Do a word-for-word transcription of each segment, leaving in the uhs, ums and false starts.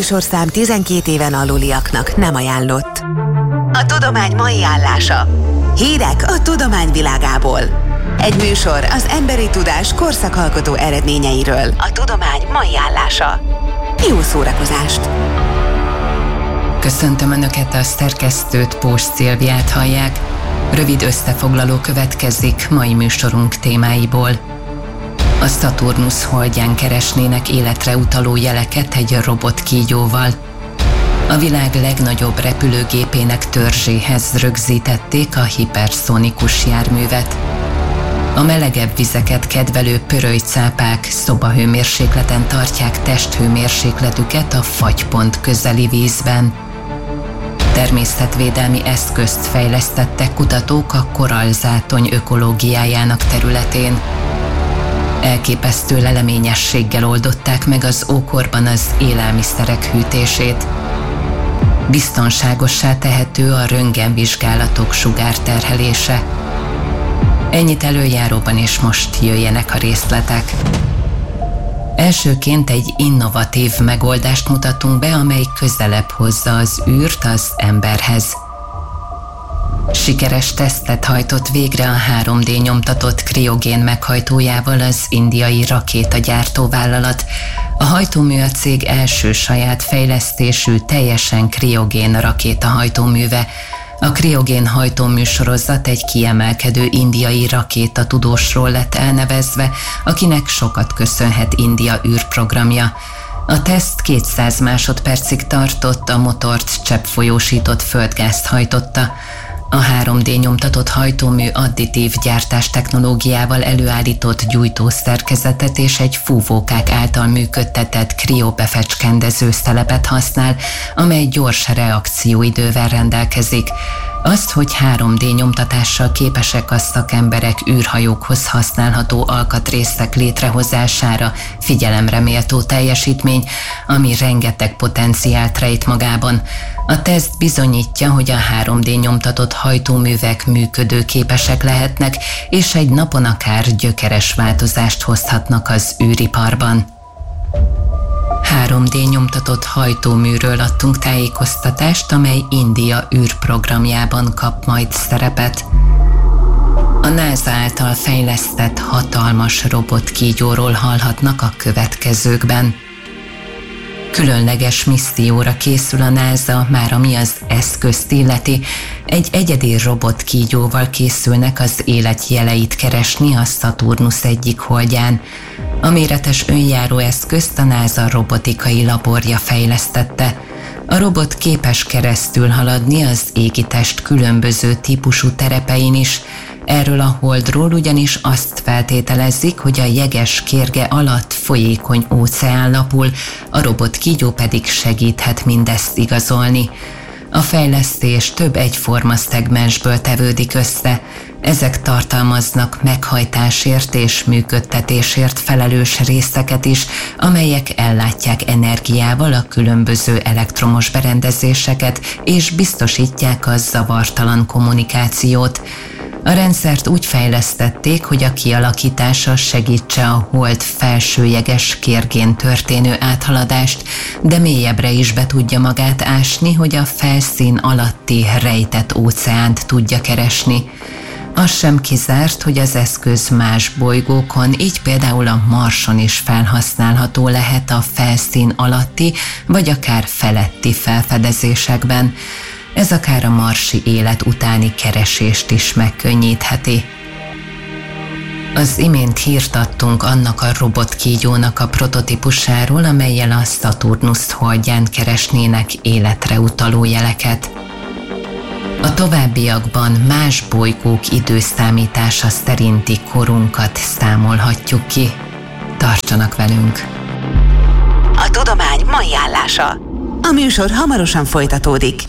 műsorszám tizenkét éven aluliaknak nem ajánlott. A tudomány mai állása. Hírek a tudomány világából. Egy műsor az emberi tudás korszakalkotó eredményeiről. A tudomány mai állása. Jó szórakozást! Köszöntöm Önöket, a szerkesztőt, Pós Szilviát hallják. Rövid összefoglaló következik mai műsorunk témáiból. A Szaturnusz holdján keresnének életre utaló jeleket egy robotkígyóval. A világ legnagyobb repülőgépének törzséhez rögzítették a hiperszónikus járművet. A melegebb vizeket kedvelő pörölycápák szobahőmérsékleten tartják testhőmérsékletüket a fagypont közeli vízben. Természetvédelmi eszközt fejlesztettek kutatók a korallzátony ökológiájának területén. Elképesztő leleményességgel oldották meg az ókorban az élelmiszerek hűtését. Biztonságossá tehető a röntgenvizsgálatok sugárterhelése. Ennyit előjáróban, és most jöjjenek a részletek. Elsőként egy innovatív megoldást mutatunk be, amely közelebb hozza az űrt az emberhez. Sikeres tesztet hajtott végre a három dé nyomtatott kriogén meghajtójával az indiai rakétagyártó vállalat. A hajtómű a cég első saját fejlesztésű, teljesen kriogén rakétahajtóműve. A kriogén hajtómű sorozat egy kiemelkedő indiai rakétatudósról lett elnevezve, akinek sokat köszönhet India űrprogramja. A teszt kétszáz másodpercig tartott, a motort cseppfolyósított földgázt hajtotta. A három dé nyomtatott hajtómű additív gyártás technológiával előállított gyújtószerkezetet és egy fúvókák által működtetett krióbefecskendező szelepet használ, amely gyors reakcióidővel rendelkezik. Azt, hogy három dé nyomtatással képesek a szakemberek űrhajókhoz használható alkatrészek létrehozására, figyelemre méltó teljesítmény, ami rengeteg potenciált rejt magában. A teszt bizonyítja, hogy a három dé nyomtatott hajtóművek működőképesek lehetnek, és egy napon akár gyökeres változást hozhatnak az űriparban. három dé nyomtatott hajtóműről adtunk tájékoztatást, amely India űrprogramjában kap majd szerepet. A NASA által fejlesztett hatalmas robotkígyóról hallhatnak a következőkben. Különleges misszióra készül a NASA, már ami az eszközt illeti. Egy egyedi robotkígyóval készülnek az élet jeleit keresni a Szaturnusz egyik holdján. A méretes önjáró eszközt a NASA robotikai laborja fejlesztette. A robot képes keresztül haladni az égitest különböző típusú terepein is. Erről a holdról ugyanis azt feltételezik, hogy a jeges kérge alatt folyékony óceán lapul, a robotkígyó pedig segíthet mindezt igazolni. A fejlesztés több egyforma szegmensből tevődik össze. Ezek tartalmaznak meghajtásért és működtetésért felelős részeket is, amelyek ellátják energiával a különböző elektromos berendezéseket és biztosítják a zavartalan kommunikációt. A rendszert úgy fejlesztették, hogy a kialakítása segítse a hold felsőjeges kérgén történő áthaladást, de mélyebbre is be tudja magát ásni, hogy a felszín alatti rejtett óceánt tudja keresni. Az sem kizárt, hogy az eszköz más bolygókon, így például a Marson is felhasználható lehet a felszín alatti, vagy akár feletti felfedezésekben. Ez akár a marsi élet utáni keresést is megkönnyítheti. Az imént hírt adtunk annak a robotkígyónak a prototípusáról, amellyel a Szaturnusz holdján keresnének életre utaló jeleket. A továbbiakban más bolygók időszámítása szerinti korunkat számolhatjuk ki. Tartsanak velünk! A tudomány mai állása. A műsor hamarosan folytatódik.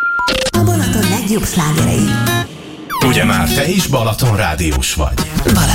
A Balaton legjobb slágerei. Ugye már te is Balaton rádiós vagy? Balaton.